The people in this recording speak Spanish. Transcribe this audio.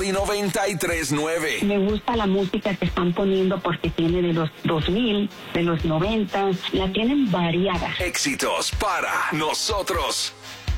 Y 93.9. Me gusta la música que están poniendo porque tiene de los 2000, de los 90, la tienen variada. Éxitos para nosotros.